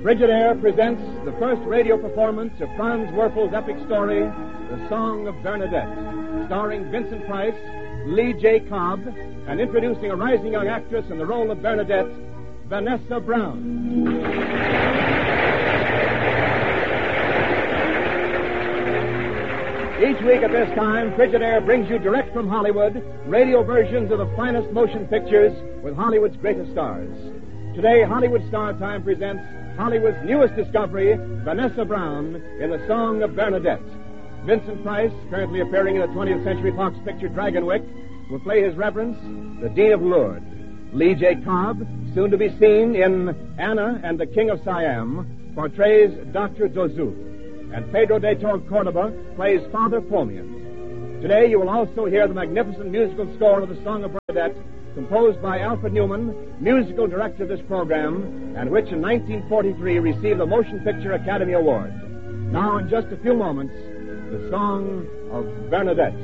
Frigidaire presents the first radio performance of Franz Werfel's epic story, The Song of Bernadette, starring Vincent Price, Lee J. Cobb, and introducing a rising young actress in the role of Bernadette, Vanessa Brown. Each week at this time, Frigidaire brings you direct from Hollywood radio versions of the finest motion pictures with Hollywood's greatest stars. Today, Hollywood Star Time presents Hollywood's newest discovery, Vanessa Brown, in The Song of Bernadette. Vincent Price, currently appearing in the 20th Century Fox picture Dragonwyck, will play His Reverence, the Dean of Lourdes. Lee J. Cobb, soon to be seen in Anna and the King of Siam, portrays Dr. Zouzou. And Pedro de Córdoba plays Father Pomian. Today you will also hear the magnificent musical score of The Song of Bernadette, composed by Alfred Newman, musical director of this program, and which in 1943 received the Motion Picture Academy Award. Now, in just a few moments, The Song of Bernadette.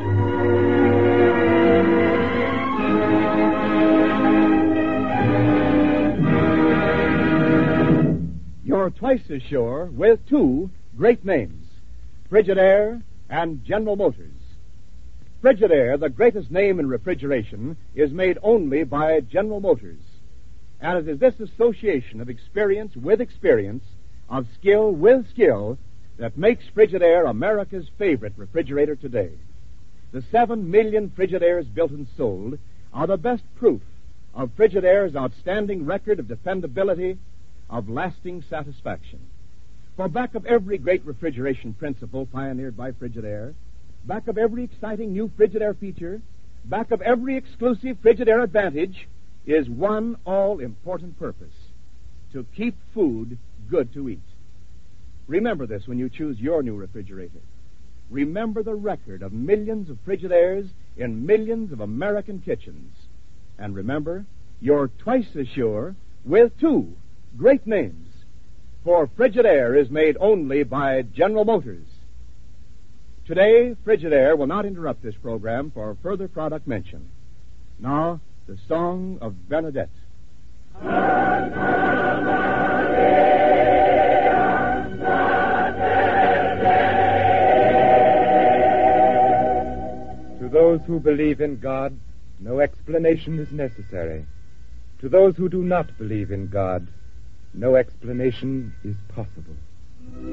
You're twice as sure with two great names, Frigidaire and General Motors. Frigidaire, the greatest name in refrigeration, is made only by General Motors. And it is this association of experience with experience, of skill with skill, that makes Frigidaire America's favorite refrigerator today. The 7 million Frigidaires built and sold are the best proof of Frigidaire's outstanding record of dependability, of lasting satisfaction. For back of every great refrigeration principle pioneered by Frigidaire, back of every exciting new Frigidaire feature, back of every exclusive Frigidaire advantage, is one all-important purpose: to keep food good to eat. Remember this when you choose your new refrigerator. Remember the record of millions of Frigidaires in millions of American kitchens. And remember, you're twice as sure with two great names. For Frigidaire is made only by General Motors. Today, Frigidaire will not interrupt this program for further product mention. Now, The Song of Bernadette. To those who believe in God, no explanation is necessary. To those who do not believe in God, no explanation is possible.